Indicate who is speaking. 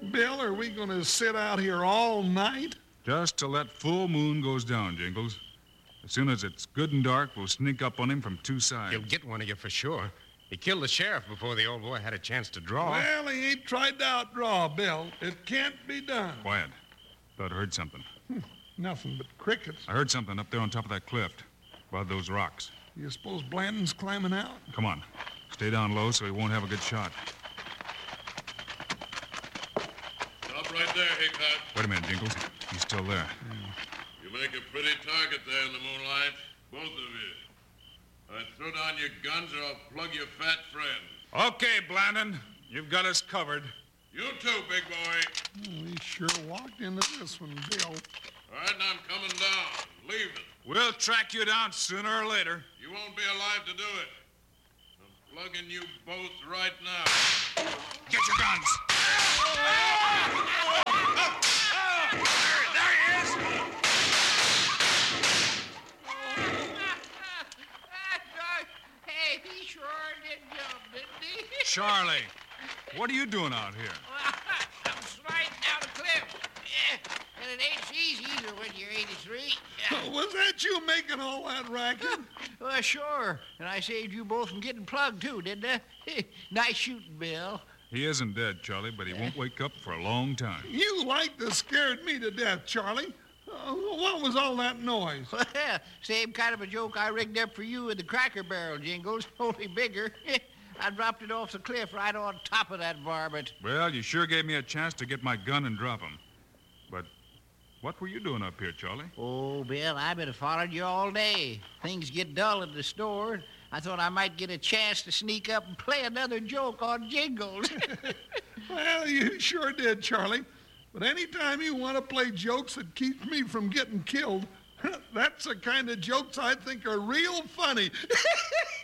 Speaker 1: Bill, are we going to sit out here all night?
Speaker 2: Just till that full moon goes down, Jingles. As soon as it's good and dark, we'll sneak up on him from two sides.
Speaker 3: He'll get one of you for sure. He killed the sheriff before the old boy had a chance to draw.
Speaker 1: Well, he ain't tried to outdraw, Bill. It can't be done.
Speaker 2: Quiet. Thought I heard something.
Speaker 1: Nothing but crickets.
Speaker 2: I heard something up there on top of that cliff, above those rocks.
Speaker 1: You suppose Blandon's climbing out?
Speaker 2: Come on. Stay down low so he won't have a good shot.
Speaker 4: Stop right there, Hickok.
Speaker 2: Wait a minute, Jingles. He's still there.
Speaker 4: You make a pretty target there in the moonlight, both of you. Throw down your guns or I'll plug your fat friend.
Speaker 2: Okay, Blandon. You've got us covered.
Speaker 4: You too, big boy.
Speaker 1: Oh, he sure walked into this one, Bill.
Speaker 4: All right, now I'm coming down. Leaving.
Speaker 2: We'll track you down sooner or later.
Speaker 4: You won't be alive to do it. I'm plugging you both right now.
Speaker 2: Get your guns. There he is.
Speaker 5: Hey, he sure did jump, didn't he?
Speaker 2: Charlie, what are you doing out here?
Speaker 5: I'm sliding down a cliff. Yeah, and it ain't easy either when you're 83. Yeah.
Speaker 1: Was that you making all that racket?
Speaker 5: Well, sure. And I saved you both from getting plugged, too, didn't I? Nice shooting, Bill.
Speaker 2: He isn't dead, Charlie, but he won't wake up for a long time.
Speaker 1: You like to scared me to death, Charlie. What was all that noise?
Speaker 5: Well, same kind of a joke I rigged up for you in the Cracker Barrel, Jingles, only bigger. I dropped it off the cliff right on top of that varmint.
Speaker 2: Well, you sure gave me a chance to get my gun and drop him. But what were you doing up here, Charlie?
Speaker 5: Oh, Bill, I've been following you all day. Things get dull at the store. I thought I might get a chance to sneak up and play another joke on Jingles.
Speaker 1: Well, you sure did, Charlie. But anytime you want to play jokes that keep me from getting killed, that's the kind of jokes I think are real funny.